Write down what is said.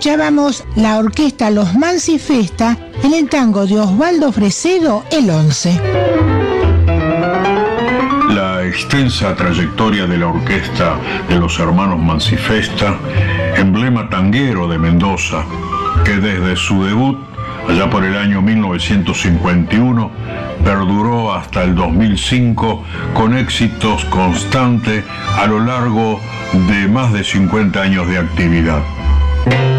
Escuchábamos la orquesta Los Mancifesta en el tango de Osvaldo Fresedo, El 11. La extensa trayectoria de la orquesta de los hermanos Mancifesta, emblema tanguero de Mendoza, que desde su debut, allá por el año 1951, perduró hasta el 2005 con éxitos constantes a lo largo de más de 50 años de actividad.